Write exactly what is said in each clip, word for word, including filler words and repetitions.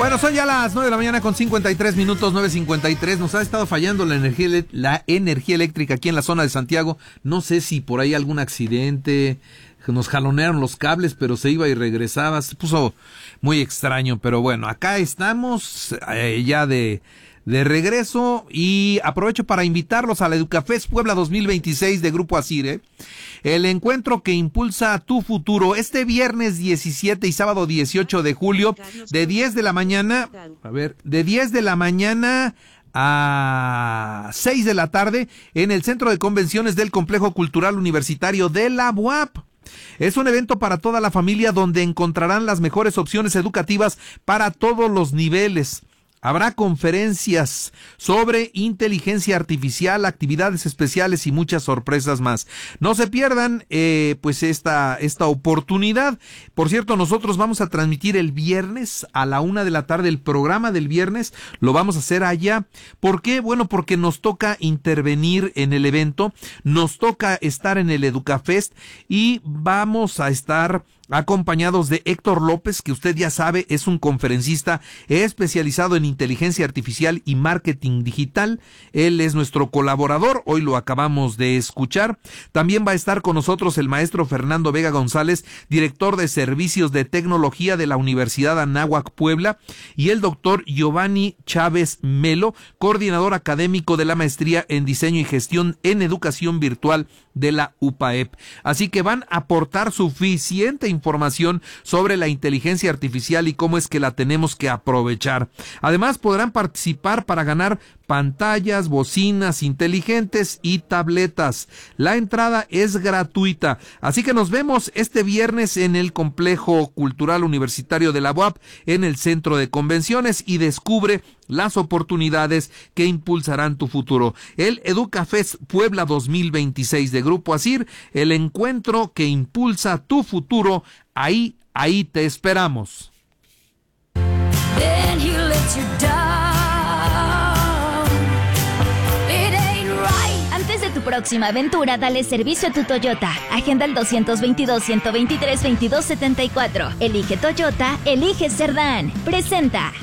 Bueno, son ya las nueve de la mañana con cincuenta y tres minutos, nueve cincuenta y tres. Nos ha estado fallando la energía, la energía eléctrica aquí en la zona de Santiago. No sé si por ahí algún accidente, nos jalonearon los cables, pero se iba y regresaba. Se puso muy extraño, pero bueno, acá estamos eh, ya de... de regreso y aprovecho para invitarlos a la Educafest Puebla dos mil veintiséis de Grupo Asir, ¿eh? El encuentro que impulsa tu futuro este viernes diecisiete y sábado dieciocho de julio de diez de la mañana, a ver, de diez de la mañana a seis de la tarde en el Centro de Convenciones del Complejo Cultural Universitario de la U A P. Es un evento para toda la familia donde encontrarán las mejores opciones educativas para todos los niveles. Habrá conferencias sobre inteligencia artificial, actividades especiales y muchas sorpresas más. No se pierdan eh, pues esta esta oportunidad. Por cierto, nosotros vamos a transmitir el viernes a la una de la tarde. El programa del viernes lo vamos a hacer allá. ¿Por qué? Bueno, porque nos toca intervenir en el evento, nos toca estar en el Educafest y vamos a estar acompañados de Héctor López, que usted ya sabe es un conferencista especializado en inteligencia artificial y marketing digital. Él es nuestro colaborador, hoy lo acabamos de escuchar. También va a estar con nosotros el maestro Fernando Vega González, director de servicios de tecnología de la Universidad Anáhuac Puebla, y el doctor Giovanni Chávez Melo, coordinador académico de la maestría en diseño y gestión en educación virtual de la U P A E P. Así que van a aportar suficiente información sobre la inteligencia artificial y cómo es que la tenemos que aprovechar. Además, podrán participar para ganar pantallas, bocinas inteligentes y tabletas. La entrada es gratuita. Así que nos vemos este viernes en el Complejo Cultural Universitario de la U A P, en el Centro de Convenciones, y descubre las oportunidades que impulsarán tu futuro. El Educafest Puebla dos mil veintiséis de Grupo Asir, el encuentro que impulsa tu futuro. Ahí, ahí te esperamos. Antes de tu próxima aventura, dale servicio a tu Toyota. Agenda el doscientos veintidós, ciento veintitrés, veintidós setenta y cuatro. Elige Toyota, elige Cerdán. Presenta.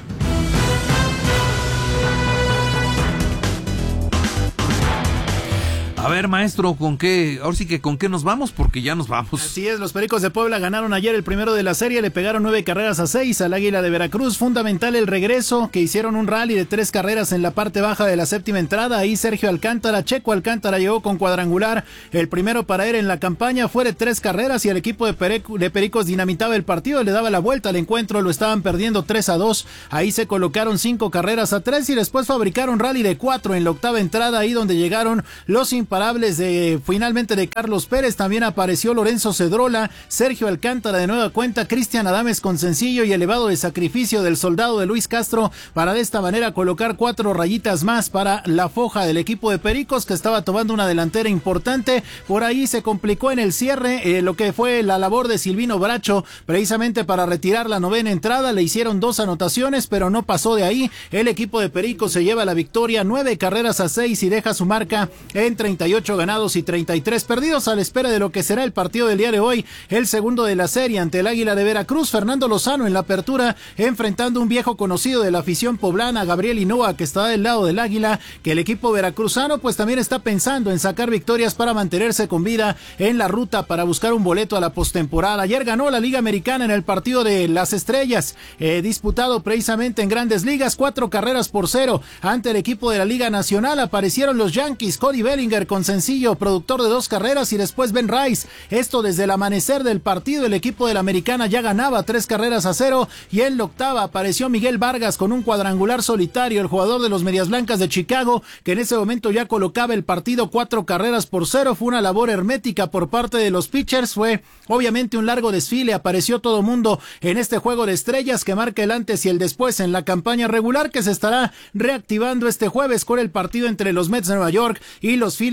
A ver, maestro, ¿con qué? Ahora sí que ¿con qué nos vamos? Porque ya nos vamos. Así es, los Pericos de Puebla ganaron ayer el primero de la serie, le pegaron nueve carreras a seis al Águila de Veracruz. Fundamental el regreso, que hicieron un rally de tres carreras en la parte baja de la séptima entrada. Ahí Sergio Alcántara, Checo Alcántara, llegó con cuadrangular. El primero para él en la campaña fue de tres carreras y el equipo de, Perico, de Pericos dinamitaba el partido, le daba la vuelta al encuentro, lo estaban perdiendo tres a dos. Ahí se colocaron cinco carreras a tres y después fabricaron rally de cuatro en la octava entrada, ahí donde llegaron los imparables de finalmente de Carlos Pérez. También apareció Lorenzo Cedrola, Sergio Alcántara de nueva cuenta, Cristian Adames con sencillo y elevado de sacrificio del soldado de Luis Castro, para de esta manera colocar cuatro rayitas más para la foja del equipo de Pericos, que estaba tomando una delantera importante. Por ahí se complicó en el cierre eh, lo que fue la labor de Silvino Bracho, precisamente para retirar la novena entrada. Le hicieron dos anotaciones, pero no pasó de ahí. El equipo de Pericos se lleva la victoria, nueve carreras a seis, y deja su marca en treinta y ocho ganados y treinta y tres perdidos, a la espera de lo que será el partido del día de hoy, el segundo de la serie ante el Águila de Veracruz. Fernando Lozano en la apertura, enfrentando un viejo conocido de la afición poblana, Gabriel Hinoa, que está del lado del Águila, que el equipo veracruzano pues también está pensando en sacar victorias para mantenerse con vida en la ruta para buscar un boleto a la postemporada. Ayer ganó la Liga Americana en el partido de las Estrellas, eh, disputado precisamente en Grandes Ligas, cuatro carreras por cero ante el equipo de la Liga Nacional. Aparecieron los Yankees, Cody Bellinger con sencillo, productor de dos carreras, y después Ben Rice. Esto desde el amanecer del partido, el equipo de la Americana ya ganaba tres carreras a cero, y en la octava apareció Miguel Vargas con un cuadrangular solitario, el jugador de los Medias Blancas de Chicago, que en ese momento ya colocaba el partido cuatro carreras por cero. Fue una labor hermética por parte de los pitchers, fue obviamente un largo desfile, apareció todo mundo en este juego de estrellas que marca el antes y el después en la campaña regular, que se estará reactivando este jueves con el partido entre los Mets de Nueva York y los Phillies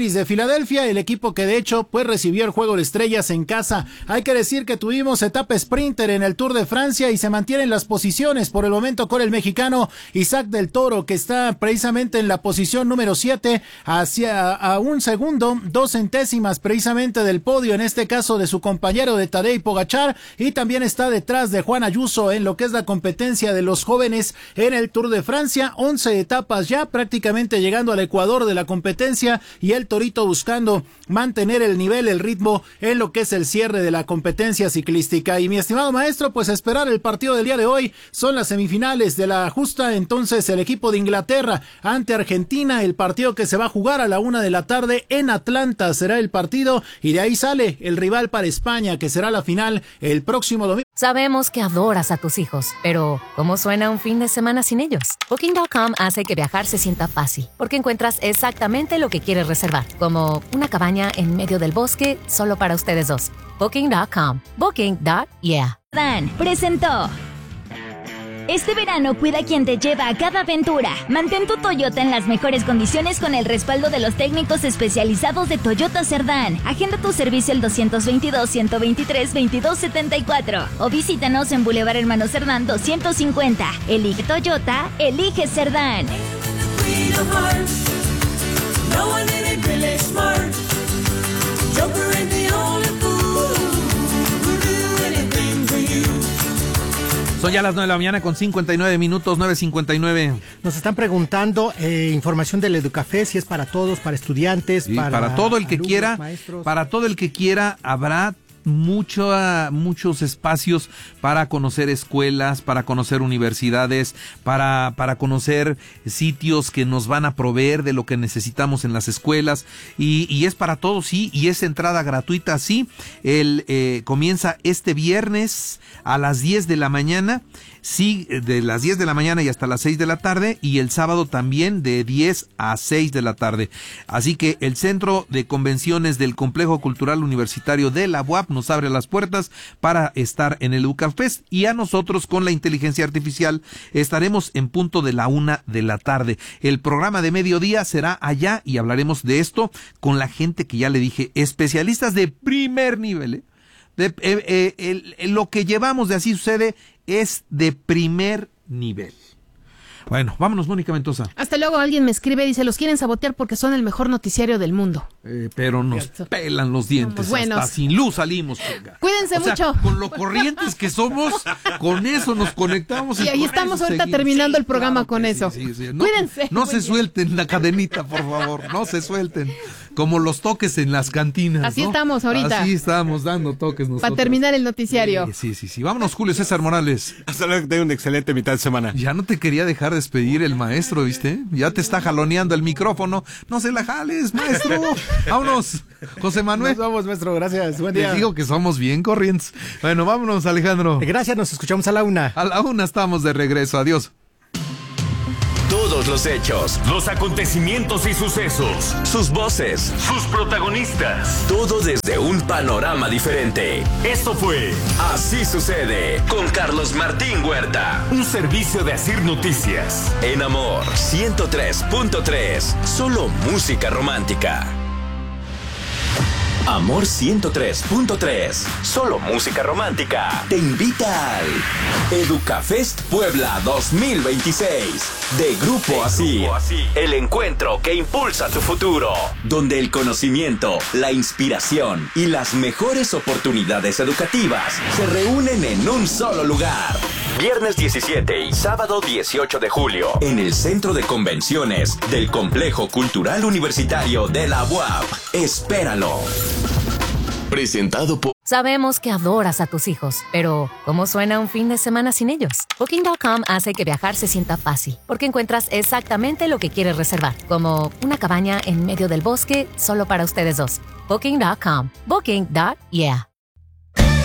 Phillies de Filadelfia, el equipo que de hecho pues recibió el Juego de Estrellas en casa. Hay que decir que tuvimos etapa sprinter en el Tour de Francia y se mantienen las posiciones por el momento con el mexicano Isaac del Toro, que está precisamente en la posición número siete, hacia a un segundo, dos centésimas precisamente del podio, en este caso de su compañero de Tadej Pogačar, y también está detrás de Juan Ayuso en lo que es la competencia de los jóvenes en el Tour de Francia. once etapas ya, prácticamente llegando al ecuador de la competencia, y el Torito buscando mantener el nivel, el ritmo en lo que es el cierre de la competencia ciclística. Y mi estimado maestro, pues esperar el partido del día de hoy. Son las semifinales de la justa, entonces el equipo de Inglaterra ante Argentina, el partido que se va a jugar a la una de la tarde en Atlanta será el partido, y de ahí sale el rival para España, que será la final el próximo domingo. Sabemos que adoras a tus hijos, pero ¿cómo suena un fin de semana sin ellos? Booking punto com hace que viajar se sienta fácil, porque encuentras exactamente lo que quieres reservar, como una cabaña en medio del bosque solo para ustedes dos. Booking punto com. Booking. Yeah. Dan presentó. Este verano cuida quien te lleva a cada aventura. Mantén tu Toyota en las mejores condiciones con el respaldo de los técnicos especializados de Toyota Cerdán. Agenda tu servicio al dos veintidós, ciento veintitrés, veintidós setenta y cuatro o visítanos en Boulevard Hermano Cerdán doscientos cincuenta. Elige Toyota, elige Cerdán. Son ya las nueve de la mañana con cincuenta y nueve minutos, nueve cincuenta y nueve. Nos están preguntando eh, información del Educafé, si es para todos, para estudiantes, Sí, para, para todo el que alumnos, quiera, maestros. para todo el que quiera habrá mucho, uh, muchos espacios para conocer escuelas, para conocer universidades, para, para conocer sitios que nos van a proveer de lo que necesitamos en las escuelas, y, y es para todos, sí, y es entrada gratuita, sí. El, eh, comienza este viernes a las diez de la mañana, sí, de las diez de la mañana y hasta las seis de la tarde, y el sábado también de diez a seis de la tarde. Así que el Centro de Convenciones del Complejo Cultural Universitario de la U A P nos abre las puertas para estar en el Educafest, y a nosotros con la inteligencia artificial estaremos en punto de la una de la tarde. El programa de mediodía será allá y hablaremos de esto con la gente que ya le dije, especialistas de primer nivel, ¿eh? De, eh, eh, el, el, lo que llevamos de Así Sucede es de primer nivel. Bueno, vámonos, Mónica Mendoza. Hasta luego. Alguien me escribe y dice, los quieren sabotear porque son el mejor noticiario del mundo. Eh, pero nos Cierto. pelan los dientes. Hasta sin luz salimos. Chinga. Cuídense o sea, mucho. Con lo corrientes que somos, con eso nos conectamos. Y, y ahí estamos ahorita seguimos. terminando sí, el programa claro con eso. Sí, sí, sí. No, Cuídense. No se suelten la cadenita, por favor. No se suelten. Como los toques en las cantinas. Así ¿no? estamos ahorita. Así estamos dando toques nosotros. Para terminar el noticiario. Sí, sí, sí, sí. Vámonos, Julio César Morales. Hasta luego, que tenga una excelente mitad de semana. Ya no te quería dejar despedir el maestro, ¿viste? Ya te está jaloneando el micrófono. No se la jales, maestro. Vámonos, José Manuel. Nos vamos, maestro. Gracias. Buen día. Te digo que somos bien corrientes. Bueno, vámonos, Alejandro. Gracias, nos escuchamos a la una. A la una estamos de regreso. Adiós. Todos los hechos, los acontecimientos y sucesos, sus voces, sus protagonistas, todo desde un panorama diferente. Esto fue Así Sucede con Carlos Martín Huerta, un servicio de Asir Noticias. En Amor ciento tres punto tres, solo música romántica. Amor ciento tres punto tres, solo música romántica, te invita al Educafest Puebla dos mil veintiséis de Grupo Así, el encuentro que impulsa tu futuro, donde el conocimiento, la inspiración y las mejores oportunidades educativas se reúnen en un solo lugar. Viernes diecisiete y sábado dieciocho de julio, en el Centro de Convenciones del Complejo Cultural Universitario de la U A P. Espéralo. Presentado por... Sabemos que adoras a tus hijos, pero ¿cómo suena un fin de semana sin ellos? Booking punto com hace que viajar se sienta fácil, porque encuentras exactamente lo que quieres reservar, como una cabaña en medio del bosque solo para ustedes dos. Booking punto com. Booking. Yeah.